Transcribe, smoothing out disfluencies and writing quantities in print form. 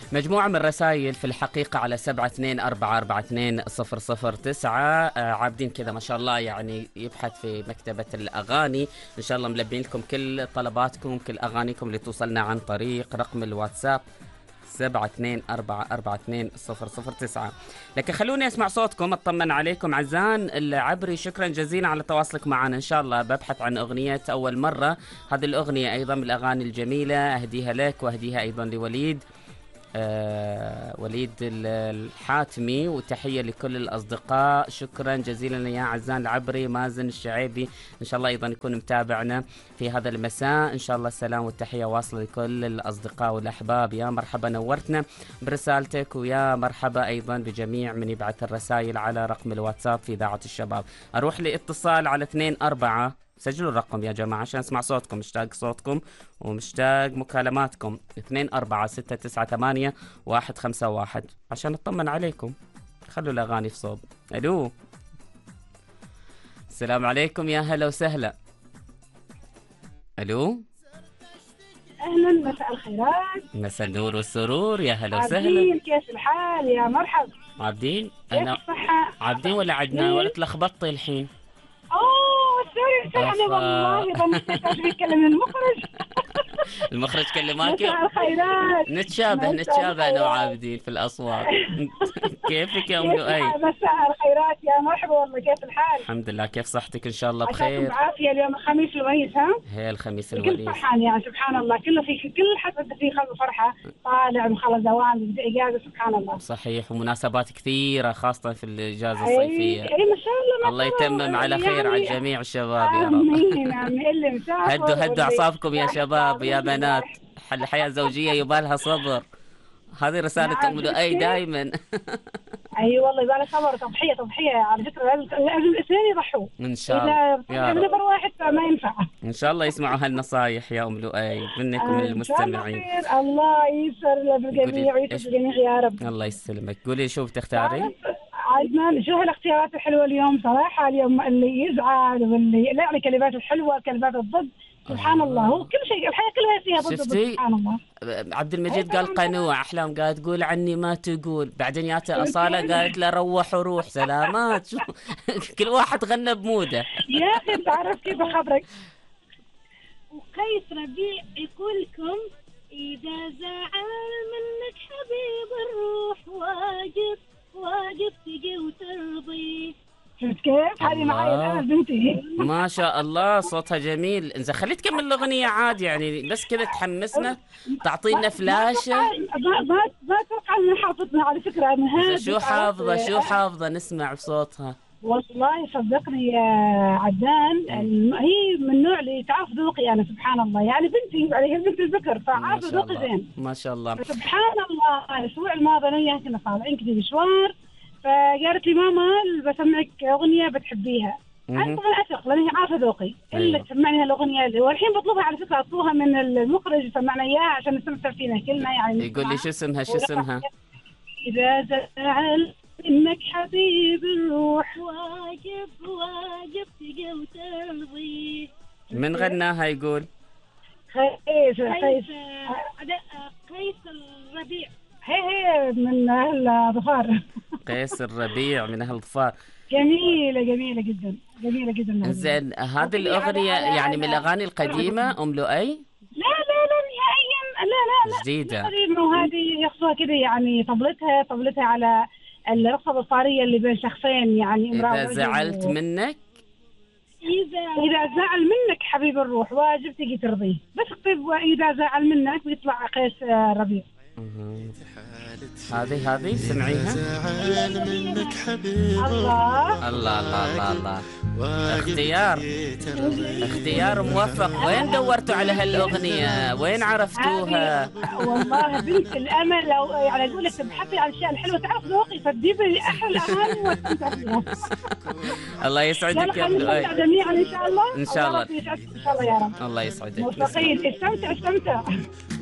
مجموعة من الرسائل في الحقيقة على 72442009. عابدين كذا ما شاء الله، يعني يبحث في مكتبة الأغاني. إن شاء الله ملبين لكم كل طلباتكم، كل أغانيكم اللي توصلنا عن طريق رقم الواتساب 72442009. لكن خلوني أسمع صوتكم، أطمن عليكم. عزان العبري، شكرا جزيلا على تواصلك معنا. إن شاء الله ببحث عن أغنية أول مرة. هذه الأغنية أيضا من الأغاني الجميلة، أهديها لك وأهديها أيضا لوليد وليد الحاتمي، وتحية لكل الأصدقاء. شكرا جزيلا يا عزان العبري. مازن الشعيبي إن شاء الله أيضا يكون متابعنا في هذا المساء. إن شاء الله السلام والتحية واصلة لكل الأصدقاء والأحباب. يا مرحبا، نورتنا برسالتك، ويا مرحبا أيضا بجميع من يبعث الرسائل على رقم الواتساب في إذاعة الشباب. أروح لاتصال على 24. سجلوا الرقم يا جماعة عشان أسمع صوتكم، مشتاق صوتكم ومشتاق مكالماتكم. 24698151 عشان أطمن عليكم. خلوا الأغاني في صوب. ألو، السلام عليكم، يا هلا وسهلا. ألو، أهلا، مساء الخيرات، مساء النور والسرور، يا هلا وسهلا. عابدين، كيف الحال؟ يا مرحبا. عابدين؟ كيف أنا الصحة؟ عابدين ولا عدنان ولا تلخبطتي الحين؟ سوري أنا والله ظنيت بيتكلم المخرج. المخرج كلماك؟ مساء الخيرات. نتشابه أنا وعابدين في الأصوات. كيفك يا أم لؤي؟ مساء الخيرات، يا مرحبا والله، كيف الحال؟ الحمد لله، كيف صحتك؟ إن شاء الله عساكم بخير. بعافية. اليوم الخميس الونيس، ها؟ هي الخميس كل الونيس. فرحان يعني، سبحان الله، كله في كل حد في خلق فرحة، طالع مخلص دوام إجازة، سبحان الله. صحيح، ومناسبات كثيرة خاصة في الإجازة أي الصيفية. ما شاء الله، الله يتمم على خير يعني على جميع الشباب يا رب. آمين آمين. اللي مسافر هدوا أعصابكم يا شباب يا بنات. الحياة الزوجية يبالها صبر. هذه رسالة أم لؤي دائما. اي والله يبالي صبر، تضحية على فكرة. لازم الاثنين يضحوا إن شاء الله إذا نفر واحد ما ينفع. إن شاء الله يسمعوا هالنصايح يا أم لؤي منك ومن المستمعين. الله يسر بالجميع ويسر بالجميع يا رب. الله يسلمك. قولي شو بتختاري؟ عدنان، شو هالاختيارات الحلوة اليوم صراحة. اليوم اللي يزعل واللي لا، يعني كلمات الحلوة، كلمات الضد، سبحان الله. هو كل شيء، الحياة كلها فيها ضد، سبحان الله. عبد المجيد قال قنوع، أحلام قالت تقول عني ما تقول، بعدين ياتا أصالة قالت لا روح وروح. سلامات. شو كل واحد غنى بموده. يا أخي تعرف كيف خبرك. وقيس ربيع يقول لكم إذا زعل منك حبيب الروح واجب تجي وترضي. شفت كيف؟ هذه معي أنا بنتي. ما شاء الله، صوتها جميل. إذا خلي تكمل الأغنية عادي يعني، بس كذا تحمسنا، تعطينا فلاشة. ما توقع من حافظنا على فكرة من هذا. شو حافظة نسمع بصوتها. والله صدقني يا عدنان، هي من النوع اللي تعرف ذوقي أنا، سبحان الله. يعني بنتي، يعني هي بنت الذكر، فعارفة ذوقي زين ما شاء الله. سبحان الله. الأسبوع الماضي أنا وياها كنا طالعين كذا مشوار، فقالت لي ماما بسمعك أغنية بتحبيها. أنا طبعا أثق لأني عارفة ذوقي إلا تسمعني هالأغنية، والحين بطلبها على فكرة، أطلبها من المخرج يسمعنا إياها عشان نستمتع فينا كلنا. يعني يقول لي شو اسمها؟ إذا زعل إنك حبيب الروح واجب تجي وترضي. من غناها يقول؟ قيس الربيع. هي من أهل ظفار. قيس الربيع من أهل ظفار. جميلة جدا، جميلة جدا. زين، هذه الأغنية يعني من الأغاني القديمة أم لؤي؟ لا نهائيا، لا جديدة. وهذه يخصوها كده يعني، طبلتها على الرقصة الظفارية اللي بين شخصين، يعني إذا زعلت منك، إذا زعل منك حبيب الروح واجب تجي ترضيه. بس اكتب إذا زعل منك بيطلع قيس ربيع. هذه سمعيها. الله اختيار موفق. وين دورتوا على هالأغنية؟ وين عرفتوها؟ والله بنت الأمل، لو يعني أقول لك تبحثي عن الأشياء الحلوة تعرف ذوقي، فتجيبي لي أحلى الأغاني واستمتع فيها. الله يسعدك يا لؤي. جميعا إن شاء الله. إن شاء الله يا رب. الله يسعدك. موفقين. استمتع.